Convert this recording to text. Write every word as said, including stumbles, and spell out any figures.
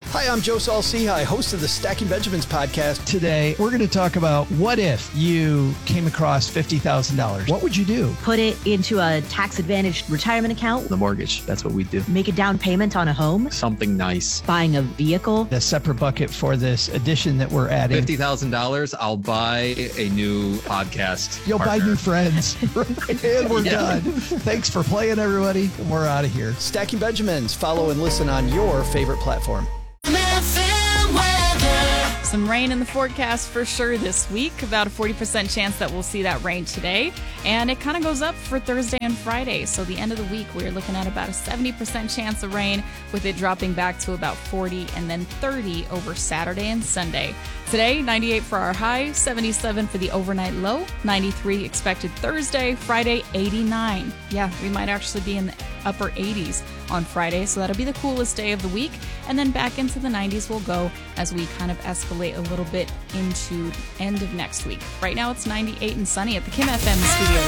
Hi, I'm Joe Saul-Sehy, host of the Stacking Benjamins podcast. Today, we're going to talk about what if you came across fifty thousand dollars? What would you do? Put it into a tax-advantaged retirement account. The mortgage, that's what we do. Make a down payment on a home. Something nice. Buying a vehicle. A separate bucket for this addition that we're adding. fifty thousand dollars, I'll buy a new podcast You'll partner. buy new friends. And we're Yeah. done. Thanks for playing, everybody. We're out of here. Stacking Benjamins. Follow and listen on your favorite platform. Some rain in the forecast for sure this week. About a forty percent chance that we'll see that rain today. And it kind of goes up for Thursday and Friday. So the end of the week, we're looking at about a seventy percent chance of rain, with it dropping back to about forty and then thirty over Saturday and Sunday. Today, ninety-eight for our high, seventy-seven for the overnight low, ninety-three expected Thursday, Friday, eighty-nine. Yeah, we might actually be in the upper eighties on Friday, so that'll be the coolest day of the week. And then back into the nineties we'll go as we kind of escalate a little bit into the end of next week. Right now it's ninety-eight and sunny at the Kim F M studio.